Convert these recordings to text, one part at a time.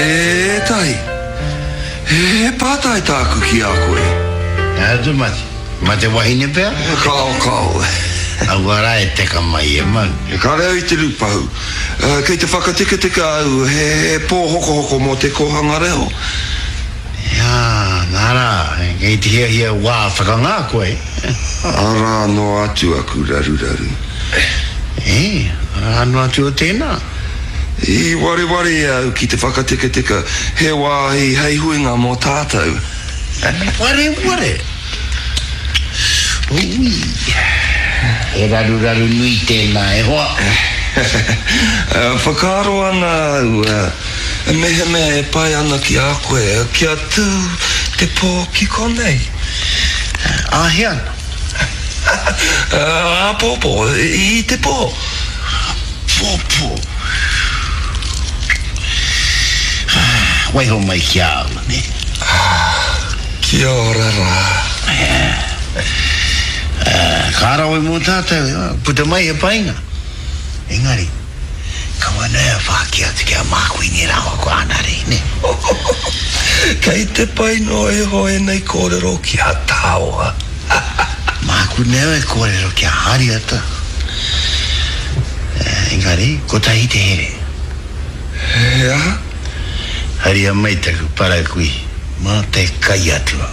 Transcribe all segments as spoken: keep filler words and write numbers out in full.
E tai E pātai tāku ki a koe Atu mati Mate wahine pēr Kao kao Awara e teka mai e man E kare au I te rupau uh, Kei te whakatika tika au He, he pō hoko hoko mō te kohanga reo Ia, nara Kei te hia hia wā whakangā koe Ara no atu aku raru raru E, anu atu o tēnā I ware ware au ki te whakatika tika He wāhi hei huinga mō tātou Ware ware Ui E raru raru nui tēnā e hoa Whakaro ana au Mehe mea e pai ana ki a koe Kia tū te pō ki konei A he ana A pōpō I te pō Pōpō Wai ho mai ki au ne Kia ora rā Kara oi mō tātou Puta mai e painga Engari Kawana e whaki atu kia mākui ni rawa ko anare ne Kei te pai no e hoe nei kōrero ki a tāoa Māku neo e kōrero kia hari ata Engari, ko tahi te here Hea Hari a mai taku para kui Mā te kai atua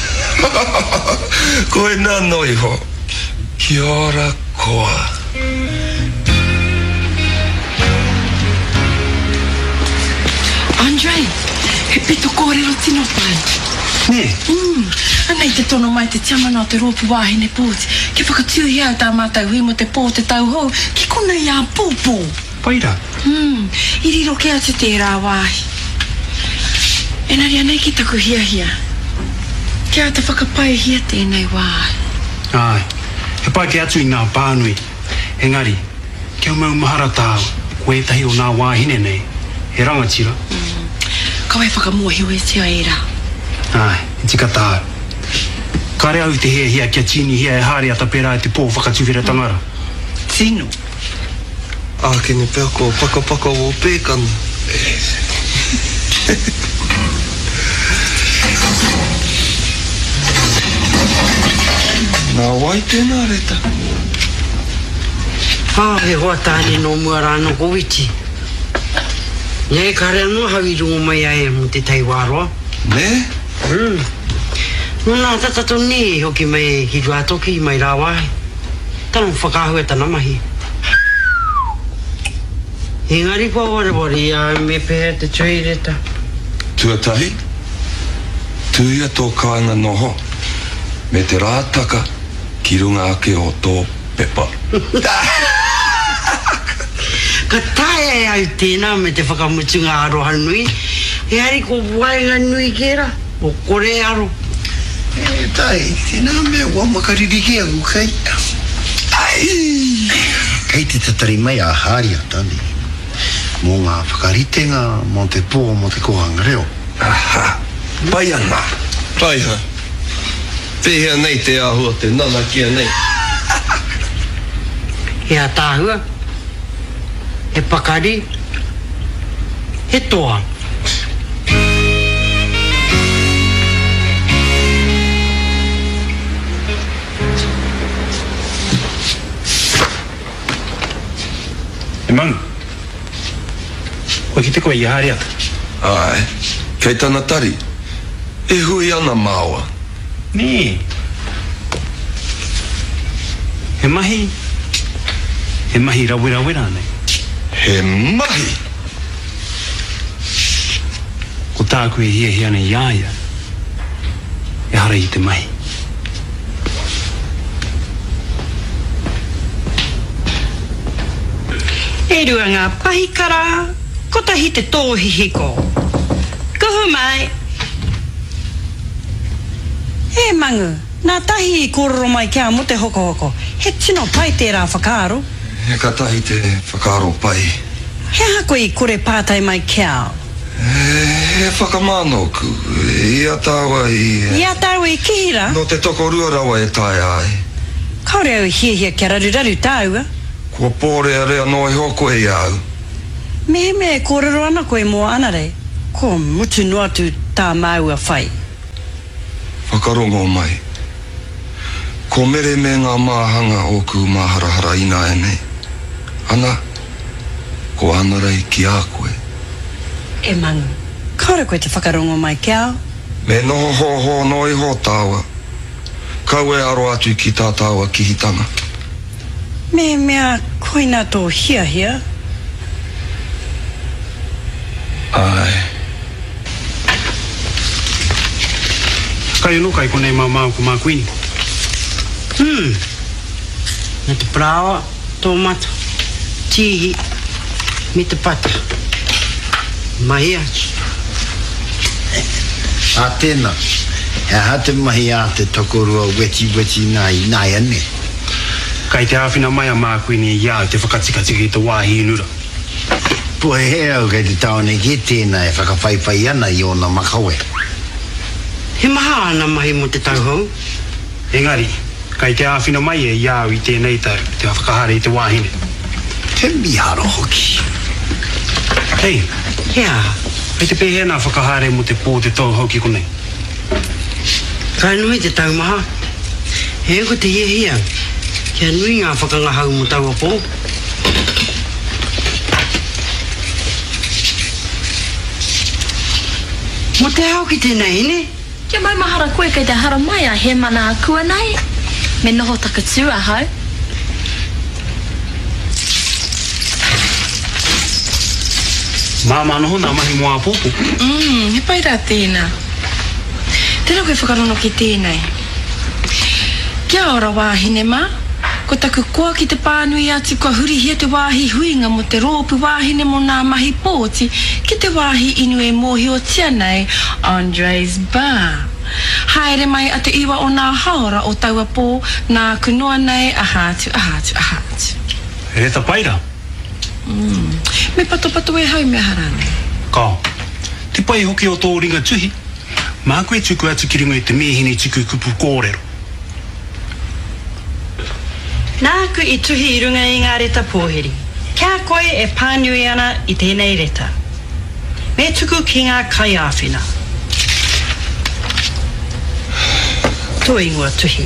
Koe nā noi ho Kia ora koa Andre, he pito kōrero tino pai. Ne? Mm. Anei te tono mai te tiamana o te rōpu wāhine pōti. Ke whakatūhi au tā mātau hui mo te pō te tau hou. Ki kona ia pōpō. Paira? Mm. I riro ke atu te rā wāhi. E nari anei ki taku hia hia. Ke ata whakapai hia tēnei wāhi. Ai, he pai ke atu I ngā pānui. Engari, kia mau mahara tāu, koe tahi o ngā wāhine nei. He rangatira. Mm. Kawai whakamua hiu e tia e rā. Ai, e tika tāu. Kare au te hea hea kia tini hea e hāre ata pērā e te pō whakatuwhera tangara. Tino. Ākene pēr ko paka paka o pēkana. Nā wai tēnā reta. Ah, he hoa tāne no mua rāno ko witi. Nei kare anō hawi rungo mai ai mo te taiwaroa. Ne? Mm. No nā tatato ni hoki mai ki ruatoki mai rāwahi. Tano whakahu e tana mahi. Engari pa ware ware ia me pehe te tui reta. Tuatahi? Tuia tō kāinga noho. Me te rātaka ki runga ake o tō pepa. Ka tae au tēnā me te whakamutunga aroha nui. He ari ko wainga nui kera. O kore aro. E tai, tēnā mea ua makariri ke au kai Ai Kei te tatari mai a hāri atani Mō ngā whakaritenga, mō te pō, mō te kohanga reo Aha, pai ana. Pai ha. Pēhea nei te āhua te nana kia nei. He a tāhua. He pakari. He toa. E mangu. Koe ki te koe I hāre ata. Ai, kei tana tari. E hui ana māua. Ne. He mahi. He mahi rawera wera nei. He mahi. Ko tāku e hia hia nei iaia. E hara I te mahi. E rua ngā pahikara, ko tahi te tōhihiko. Kuhu mai. E mangu, nā tahi I kōrero mai kia mo te hoko hoko. He tino pai tērā whakaaro. He katahi te whakaaro pai. He hako I kore pātai mai kia. E, he whakamānoku. Ia tāua I... Ia tāua I kihira. No te toko rua rawa e tai ai. Kaore au hia hia kia raru raru tāua. Kua pōrea rea no I hoko e au. Mehe me kōrero ana koe mua ana rei. Ko mutu no atu tā maua whai. Whakarongo mai. Ko mere me ngā māhanga o ku māharahara ina e nei. Ana, ko anarai ki a koe. E mangu, kaura koe te whakarongo mai kia. Me noho ho ho noi ho tāua. Kau e aro atu ki tā tāua ki hitanga. Me mea koina tō hia hia. Ai. Kai no kai konei mau mau ko mā kuini. Hmm. Me te prawa, tō mata, tihi, me te pata. Mahi atu. A tēnā, e hate mahi a te tokorua weti weti nai, nai ane. Kai te awhina mai a mā kuini ia te whakatikatika i te wāhi inura. Pua he au kei te taone ki tēnā e whakawhaiwhai ana i ona makawe. He maha ana mahi mo te tauhou. Engari, kai te awhina mai e iau i tēnei tau, te whakahare i te wāhine. Te miharo hoki. Hei, Hea, hei te pehena whakahare mo te pō te tau hoki konei. kai nui te taumaha. He ko te iehia, kia nui ngā whakangahau mo tau a pō. Mo te hao ki tēnei hine? Kia mai mahara koe kei te hara mai a he mana a kua nei. Me noho takatū a hau. Māma noho nā mahi moa pōpō. Mm, he pai rā tēnā. Tēnā koe whakarono ki tēnei. Kia ora wāhine mā. Ko taku koa ki te pānui atu kua hurihia te wāhi huinga mo te rōpu wāhine mo nā mahi pōti ki te wāhi inu e mōhi o tia nei Andre's Bar. Haere mai atu iwa o nā haora o taua pō nā kunoa nei ahātu, ahātu, ahātu. E ta paira. Mm. Me pato pato e hau me harane. Ka, te pai hoki o tō ringa tuhi. Mā koe tuku atu ki ringo i te mehine tuku kupu kōrero. Nā ku i tuhi i runga i ngā reta pōheri. Kia koe e pānui ana i tēnei reta. Me tuku ki ngā kai āwhina. Tō ingoa tuhi.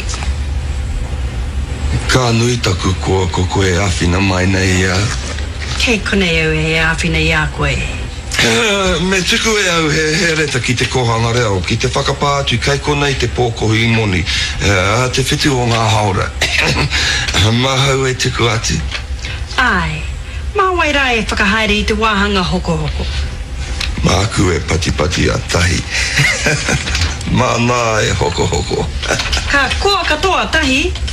Ka nui taku koa ko koe awhina mai nei ia. Kei konei au e āwhina i a koe. Uh, me tuku e au he, he reta ki te kohanga reo, ki te whakapātu kai konei te pōkohi i moni, uh, te whitu o ngā haora. Mahau e tuku atu. Ai, mā waira e whakahaere i te wāhanga hoko hoko. Māku e pati pati a tahi. Mana e hoko hoko. Ka koa katoa tahi,